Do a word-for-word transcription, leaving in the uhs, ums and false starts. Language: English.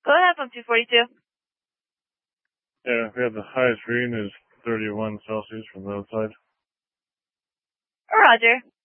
Go ahead from two forty-two. Yeah, we have the highest reading is thirty-one Celsius from the outside. Roger.